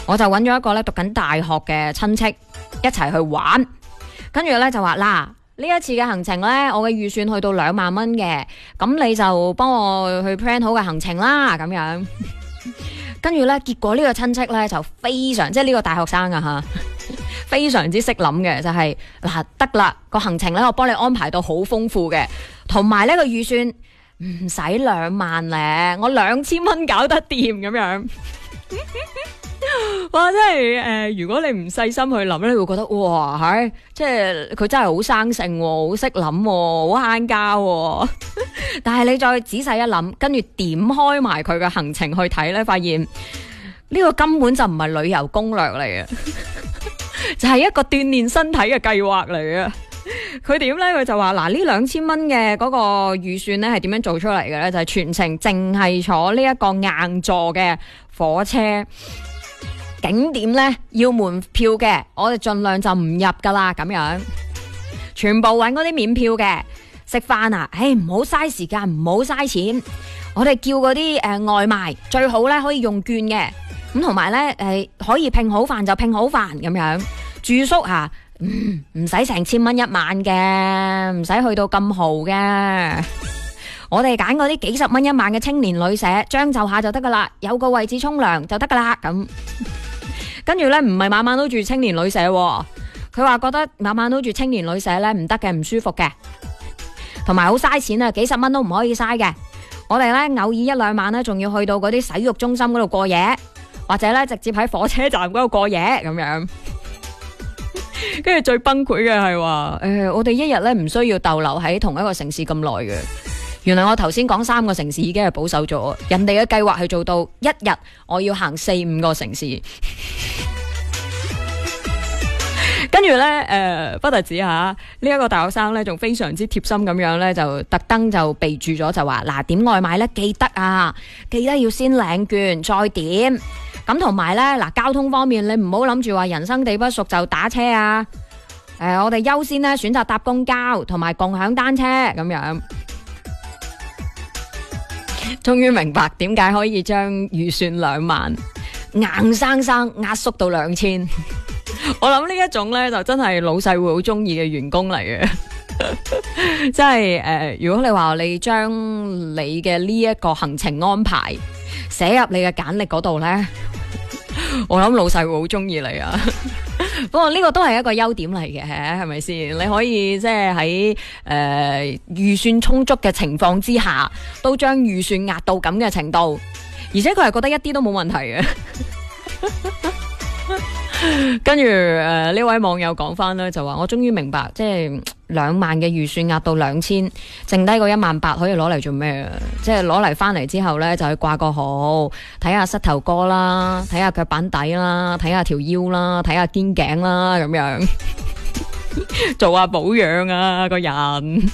我就揾咗一個咧讀緊大學嘅親戚一齊去玩，跟住咧就話嗱，呢一次嘅行程咧，我嘅預算去到2萬蚊嘅，咁你就幫我去 plan 好嘅行程啦，咁樣。跟住咧，結果呢個親戚咧就非常，即係呢個大學生啊吓，非常之識諗嘅，就係嗱得啦，個行程咧我幫你安排到好豐富嘅，同埋呢個預算唔使2萬咧，我2000蚊搞得掂咁樣。哇！真係如果你唔細心去諗咧，你會覺得哇，係即係佢真係好生性喎，好識諗喎，好慳家喎。但係你再仔細一諗，跟住點開埋佢嘅行程去睇咧，發現呢個根本就唔係旅遊攻略嚟嘅，就係一個鍛煉身體嘅計劃嚟嘅。佢點咧？佢就話嗱，呢2000蚊嘅嗰個預算咧係點樣做出嚟嘅咧？就係全程淨係坐呢一個硬座嘅火車。景點咧要門票嘅，我哋盡量就唔入噶啦，咁樣全部揾嗰啲免票嘅。食飯啊，唔好嘥時間，唔好嘥錢。我哋叫嗰啲外賣，最好咧可以用券嘅。咁同埋咧可以拼好飯就拼好飯咁樣。住宿啊，唔使成1000蚊1晚嘅，唔使去到咁豪嘅。我哋揀嗰啲幾十蚊1晚嘅青年旅社，將就下就得噶啦，有個位置沖涼就得噶啦咁。跟住咧，唔係晚晚都住青年旅社，佢話覺得晚晚都住青年旅社咧唔得嘅，唔舒服嘅，同埋好嘥錢啊，幾十蚊都唔可以嘥嘅。我哋咧偶爾1、2晚咧，仲要去到嗰啲洗浴中心嗰度過夜，或者咧直接喺火車站嗰度過夜咁樣。跟住最崩潰嘅係話，我哋一日咧唔需要逗留喺同一個城市咁耐嘅。原來我頭先講3個城市已經係保守咗，人哋嘅計劃係做到一日我要行4、5個城市。跟住咧，不特止吓，呢一個大學生咧，仲非常之貼心咁樣咧，就特登就備注咗就話嗱，點外賣咧記得要先領券再點。咁同埋咧嗱，交通方面你唔好諗住話人生地不熟就打車啊。我哋優先咧選擇搭公交同埋共享單車咁樣。終於明白點解可以將預算2萬硬生生壓縮到2000。我諗呢一種呢，就真係老細會好中意嘅員工嚟嘅。即係如果你話你將你嘅呢一個行程安排寫入你嘅簡歷嗰度呢，我諗老細會好中意你啊。不過呢個都係一個優點嚟嘅，係咪先？你可以即係喺預算充足嘅情況之下，都將預算壓到咁嘅程度，而且佢係覺得一啲都冇問題嘅。跟住呢位網友講翻咧，就話我終於明白，即係2萬嘅預算壓到2000，剩低個18000可以攞嚟做咩啊？即係攞嚟翻嚟之後咧，就去掛個號，睇下膝頭哥啦，睇下腳板底啦，睇下條腰啦，睇下肩頸啦，咁樣做下保養啊，個人。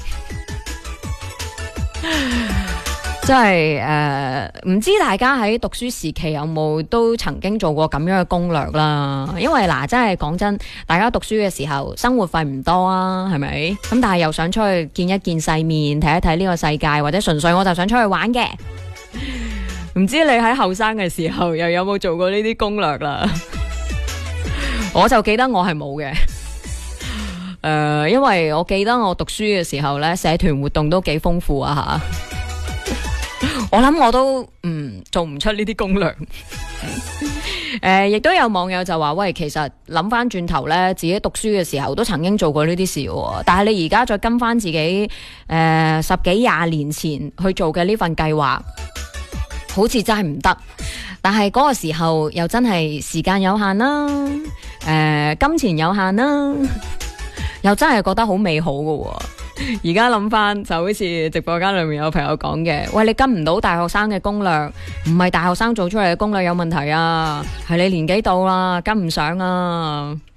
真係唔知大家喺讀書時期有冇都曾經做過咁樣嘅攻略啦？因為嗱，真係講真，大家讀書嘅時候生活費唔多啊，係咪？咁但係又想出去見一見世面，睇一睇呢個世界，或者純粹我就想出去玩嘅。唔知你喺後生嘅時候又有冇做過呢啲攻略啦？我就記得我係冇嘅。因為我記得我讀書嘅時候呢，社團活動都幾豐富啊吓。我諗我都做唔出呢啲攻略。亦都有網友就話喂，其實諗翻轉頭呢，自己讀書嘅時候都曾經做過呢啲事喎，但係你而家再跟翻自己10幾20年前去做嘅呢份計劃，好似真係唔得。但係嗰個時候又真係時間有限啦，金錢有限啦，又真係覺得好美好㗎喎。而家諗翻就好似直播間裏面有朋友講嘅，喂，你跟唔到大學生嘅攻略，唔係大學生做出嚟嘅攻略有問題啊，係你年紀到啦，跟唔上啊。